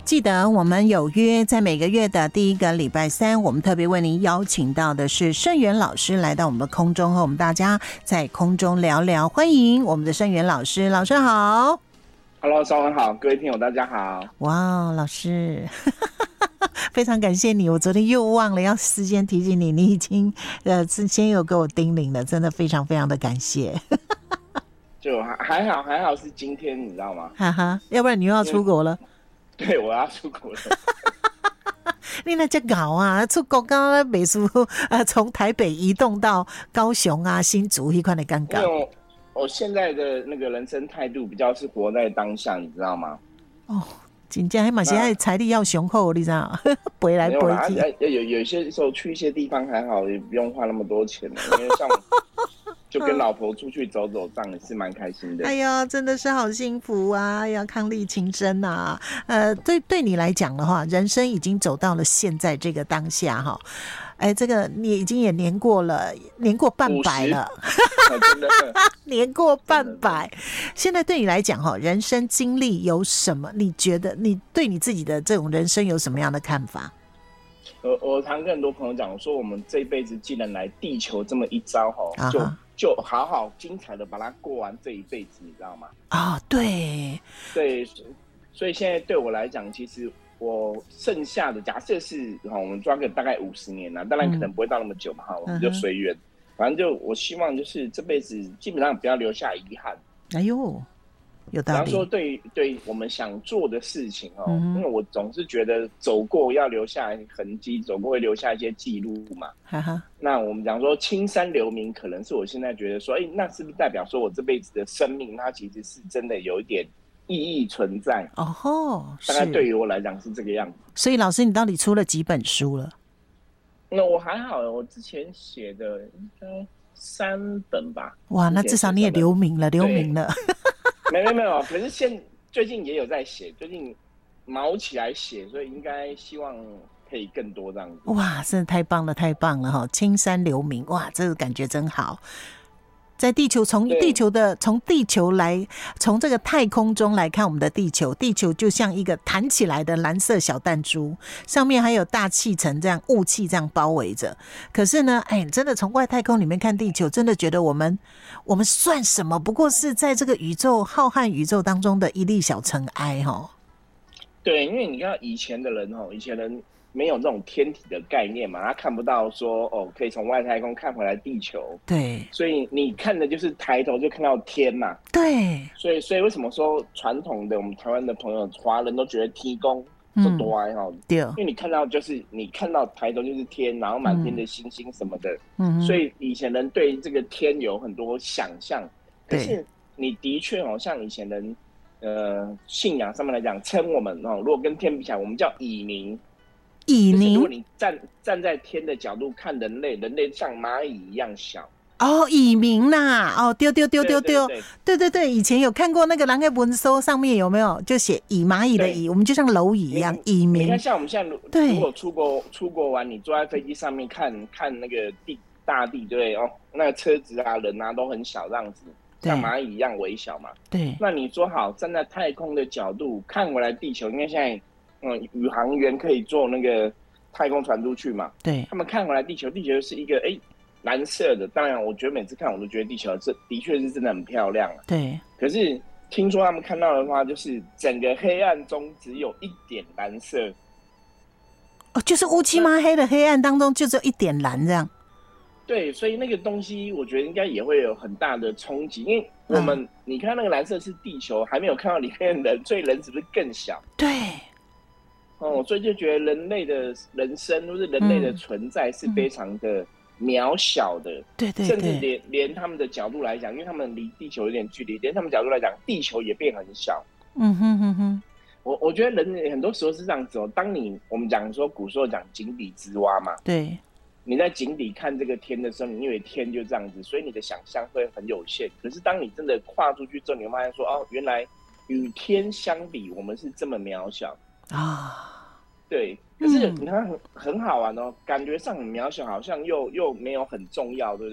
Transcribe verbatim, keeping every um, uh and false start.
记得我们有约，在每个月的第一个礼拜三，我们特别为您邀请到的是盛元老师来到我们的空中，和我们大家在空中聊聊。欢迎我们的盛元老师，老师好。 Hello， 早上好，各位听友大家好。 哇，老师，非常感谢你，我昨天又忘了要事先提醒你，你已经呃之前有给我叮咛了，真的非常非常的感谢。 就还好还好是今天，你知道吗？ 哈哈，要不然你又要出国了。 对，我要出国了。 你那只搞啊，出国刚刚美术呃，从台北移动到高雄啊、新竹一块的尴尬。 我我现在的那个人生态度比较是活在当下，你知道吗？ 哦，真正嘛，现在财力要雄厚，你知道吗？飞来飞去。 有有有些时候去一些地方还好，也不用花那么多钱，因为像就跟老婆出去走走，这样也是蛮开心的。 哎呀，真的是好幸福啊！哎呀，伉俪情深啊！呃，对对你来讲的话，人生已经走到了现在这个当下哈。哎，这个你已经也年过了，年过半百了， 真的年过半百。现在对你来讲哈，人生经历有什么？你觉得你对你自己的这种人生有什么样的看法？ 我我常跟很多朋友讲，我说我们这一辈子既然来地球这么一遭哈，就。 Uh-huh. 就好好精彩的把它过完这一辈子，你知道吗？ 啊、哦，对， 对，所以现在对我来讲，其实我剩下的假设是，哈，我们抓个大概五十年啦，当然可能不会到那么久嘛，哈、嗯，我们就随缘。反正就我希望就是这辈子基本上不要留下遗憾。 哎呦，有道理。 比方说对对我们想做的事情哦、嗯，因为我总是觉得走过要留下痕迹，走过会留下一些记录嘛。 哈哈。 那我们讲说青山留名，可能是我现在觉得说，哎、欸，那是不是代表说我这辈子的生命，它其实是真的有一点意义存在？ 哦吼， 大概对于我来讲是这个样子。 所以老师，你到底出了几本书了？ 那我还好，我之前写的应该三本吧。 哇，那至少你也留名了，留名了。 没有没有，可是现最近也有在写，最近毛起来写，所以应该希望可以更多这样子。 哇，真的太棒了，太棒了哈！青山留名，哇，这个感觉真好。在地球，从地球的从地球来，从这个太空中来看我们的地球，地球就像一个弹起来的蓝色小弹珠，上面还有大气层这样雾气这样包围着。可是呢，哎，真的从外太空里面看地球，真的觉得我们我们算什么？不过是在这个宇宙浩瀚宇宙当中的一粒小尘埃哈。 对，因为你看以前的人哦，以前人。没有这种天体的概念嘛，他看不到说哦，可以从外太空看回来地球。 对， 所以你看的就是抬头就看到天嘛。 对， 所以所以为什么说传统的我们台湾的朋友华人都觉得天公就多爱哈？对，因为你看到就是你看到抬头就是天，然后满天的星星什么的。嗯，所以以前人对这个天有很多想象。可是你的确哦，像以前人呃信仰上面来讲，称我们哦，如果跟天比起来，我们叫以民。 以民， 如果你站站在天的角度看人类，人类像蚂蚁一样小。 哦，以民呐，哦，丢丢丢丢丢，对对对，以前有看过那个人的文书上面有没有就写以蚂蚁的蚁，我们就像蝼蚁一样，以民。 你看，像我们现在如果出国出国玩，你坐在飞机上面看看那个地大地，对不对？哦，那个车子啊、人啊都很小，这样子，像蚂蚁一样微小嘛。 对。 那你说好，站在太空的角度看回来地球，因为现在。嗯，宇航员可以坐那个太空船出去嘛？ 对， 他们看回来地球，地球是一个哎、欸、蓝色的。当然，我觉得每次看我都觉得地球是的确是真的很漂亮、啊。 对， 可是听说他们看到的话，就是整个黑暗中只有一点蓝色。 哦，就是乌漆嘛黑的黑暗当中，就只有一点蓝这样。 对，所以那个东西，我觉得应该也会有很大的冲击，因为我们、嗯、你看那个蓝色是地球，还没有看到里面的人，所以人是不是更小？ 对。 哦，所以就觉得人类的人生或是人类的存在是非常的渺小的， 对、嗯、对， 甚至连连他们的角度来讲，因为他们离地球有点距离，连他们角度来讲，地球也变很小。 嗯哼哼哼， 我我觉得人很多时候是这样子哦。当你我们讲说古时候讲井底之蛙嘛， 对， 你在井底看这个天的时候，你以为天就这样子，所以你的想象会很有限。可是当你真的跨出去之后，你会发现说，哦，原来与天相比，我们是这么渺小。啊，对，可是你看很很好玩哦，感觉上很渺小，好像又又没有很重要，对不对？